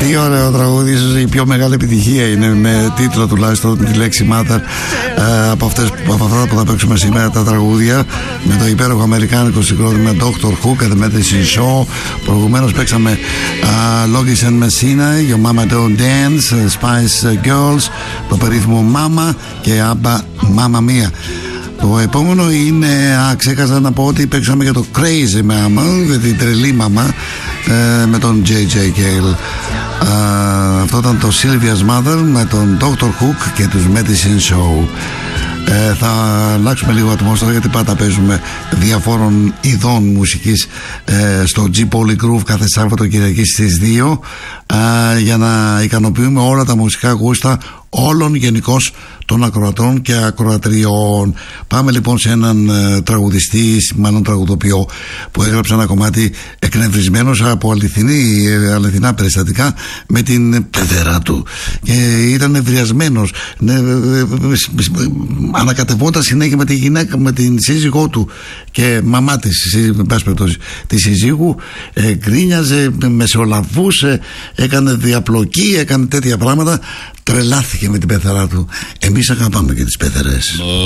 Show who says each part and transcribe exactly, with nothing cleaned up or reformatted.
Speaker 1: Τι ωραίο τραγούδι, ίσως η πιο μεγάλη επιτυχία είναι, με τίτλο τουλάχιστον, με τη λέξη Mother, ε, από, αυτές, από αυτά που θα παίξουμε σήμερα, τα τραγούδια, με το υπέροχο αμερικάνικο συγκρότημα Doctor Who and the Medicine Show. Προηγουμένως παίξαμε uh, Logis and Messina, Your Mama Don't Dance, Spice Girls, το περίφημο Mama και Abba Mamma Mia. Το επόμενο είναι, α, ξέχασα να πω ότι παίξαμε για το Crazy Mama, για την τρελή μαμά, ε, με τον τζέι τζέι Cale. Uh, αυτό ήταν το Sylvia's Mother με τον Doctor Hook και τους Medicine Show. Ε, θα αλλάξουμε λίγο ατμόσφαιρα, γιατί πάντα παίζουμε διαφόρων ειδών μουσικής ε, στο G Poly Groove κάθε Σάββατο Κυριακή στις δύο, ε, για να ικανοποιούμε όλα τα μουσικά γούστα όλων γενικώς των ακροατών και ακροατριών. Πάμε λοιπόν σε έναν ε, τραγουδιστή, μάλλον τραγουδοποιό, που έγραψε ένα κομμάτι εκνευρισμένος από αληθινή, ε, αληθινά περιστατικά με την πεθερά του, και ήταν ευριασμένος, ναι, ε, ε, ε, ανακατευόταν συνέχεια με τη γυναίκα, με την σύζυγό του και μαμά της, τη σύζυγου, ε, γκρίνιαζε, μεσολαβούσε, έκανε διαπλοκή, έκανε τέτοια πράγματα. Τρελάθηκε με την πεθερά του. Εμείς αγαπάμε και τις πεθερές.